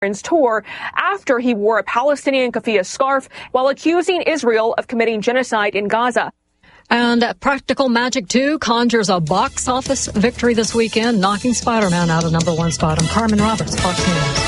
tour after he wore a Palestinian keffiyeh scarf while accusing Israel of committing genocide in Gaza. And Practical Magic 2 conjures a box office victory this weekend, knocking Spider-Man out of #1 spot. I'm Carmen Roberts, Fox News.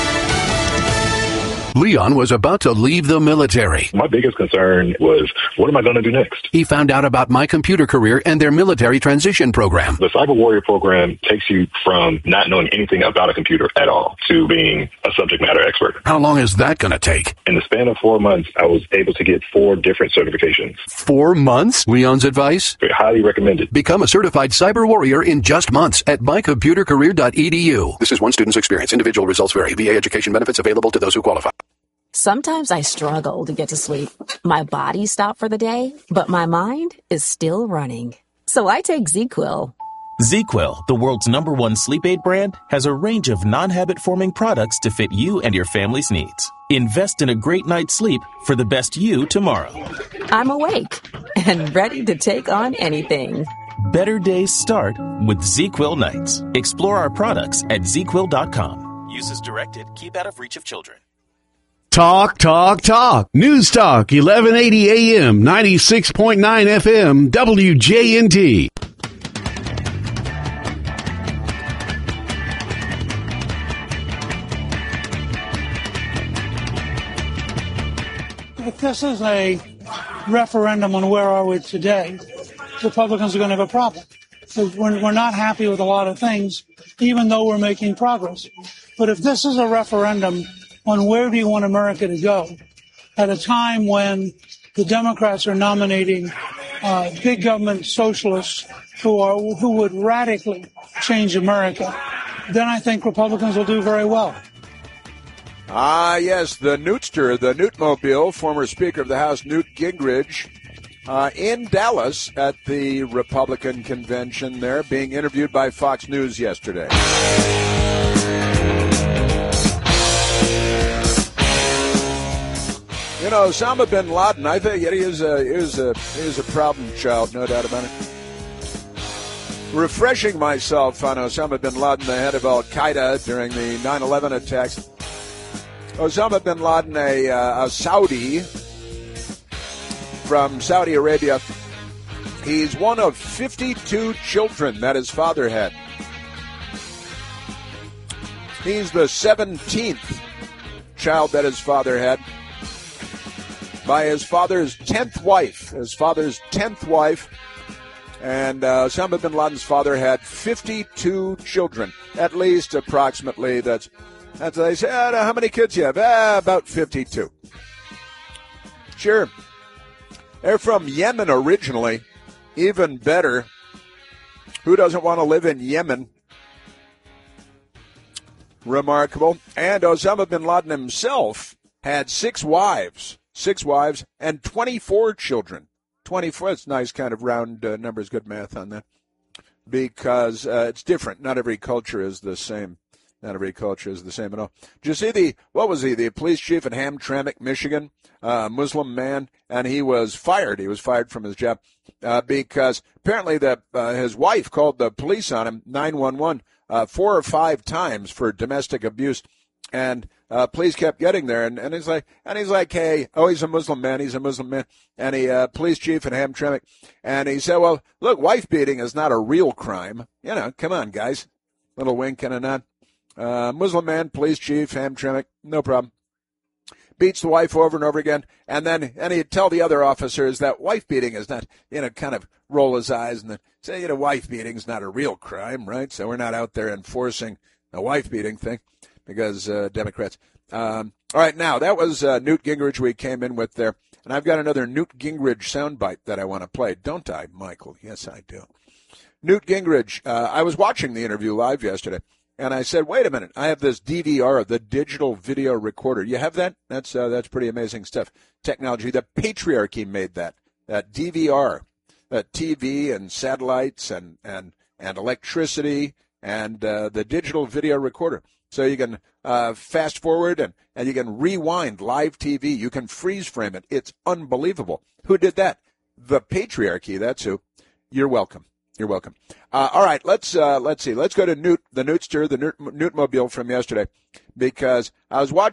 Leon was about to leave the military. My biggest concern was, what am I going to do next? He found out about My Computer Career and their military transition program. The Cyber Warrior program takes you from not knowing anything about a computer at all to being a subject matter expert. How long is that going to take? In the span of 4 months, I was able to get 4 different certifications. 4 months? Leon's advice? Highly recommended. Become a certified cyber warrior in just months at mycomputercareer.edu. This is one student's experience. Individual results vary. VA education benefits available to those who qualify. Sometimes I struggle to get to sleep. My body stopped for the day, but my mind is still running. So I take ZzzQuil. ZzzQuil, the world's #1 sleep aid brand, has a range of non-habit-forming products to fit you and your family's needs. Invest in a great night's sleep for the best you tomorrow. I'm awake and ready to take on anything. Better days start with ZzzQuil nights. Explore our products at ZzzQuil.com. Use as directed. Keep out of reach of children. Talk, talk, talk. News Talk, 1180 AM, 96.9 FM, WJNT. If this is a referendum on where are we today, Republicans are going to have a problem. Because we're not happy with a lot of things, even though we're making progress. But if this is a referendum on where do you want America to go, at a time when the Democrats are nominating big government socialists who would radically change America, then I think Republicans will do very well. Yes, the Newtster, the Newtmobile, former Speaker of the House Newt Gingrich, in Dallas at the Republican convention there, being interviewed by Fox News yesterday. You know, Osama bin Laden, I think he is a problem child, no doubt about it. Refreshing myself on Osama bin Laden, the head of Al-Qaeda during the 9/11 attacks. Osama bin Laden, a Saudi from Saudi Arabia. He's one of 52 children that his father had. He's the 17th child that his father had by his father's 10th wife. And Osama bin Laden's father had 52 children, at least approximately. That's they say, how many kids you have? About 52. Sure. They're from Yemen originally. Even better. Who doesn't want to live in Yemen? Remarkable. And Osama bin Laden himself had 6 wives and 24 children. 24, that's nice kind of round numbers, good math on that. Because it's different. Not every culture is the same. Not every culture is the same at all. Did you see the police chief in Hamtramck, Michigan, Muslim man, and he was fired. He was fired from his job because apparently his wife called the police on him, 911, 4 or 5 times for domestic abuse, and police kept getting there, and he's like, hey, he's a Muslim man, and he police chief in Hamtramck, and he said, well, look, wife beating is not a real crime, come on, guys, little wink and a nod. Muslim man, police chief, Hamtramck, no problem. Beats the wife over and over again, and he'd tell the other officers that wife beating is not, kind of roll his eyes and then say, wife beating is not a real crime, right? So we're not out there enforcing a wife beating thing because Democrats. All right, now that was Newt Gingrich we came in with there, and I've got another Newt Gingrich soundbite that I want to play, don't I, Michael? Yes, I do. Newt Gingrich. I was watching the interview live yesterday. And I said, wait a minute, I have this DVR, the digital video recorder. You have that? That's pretty amazing stuff. Technology. The patriarchy made that DVR, TV and satellites and electricity and the digital video recorder. So you can fast forward and you can rewind live TV. You can freeze frame it. It's unbelievable. Who did that? The patriarchy. That's who. You're welcome. You're welcome. All right, let's see. Let's go to Newt, the Newtster, the Newtmobile from yesterday, because I was watching